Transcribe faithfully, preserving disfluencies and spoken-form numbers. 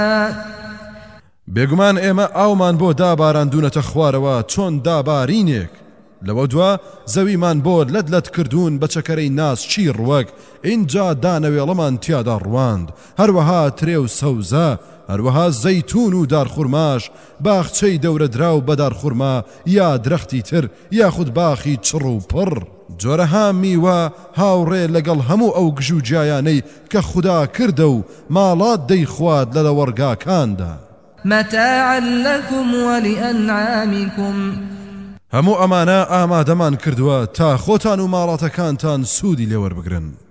بێگومان ئێمە ئاومان بۆ داباراندونەتە خوارەوە چۆن دابارینێک لەوە دووە زەویمان بۆ لەت لەت کردوون بە چەکەرەی ناس چی ڕوەک اینجا دانەوێڵەمان تیادا ڕواند هەروەها ترێ و سەوزە هەروەها زەیتون و دارخورماش باخچەی دەورە دراو بە دارخورما یا درەختی تر یاخود باخی چڕ و پڕ جۆرەها میوە هاوڕێ لەگەڵ هەموو ئەو گژ و جیایانەی کە خوددا کردە و ماڵات دەیخوات لە وەرگاکاندا متاعا لكم ولأنعامكم هەموو ئەمانە ئامادەمان کردووە تا خۆتان و ماڵاتەکانتان سوودی لێوەربگرن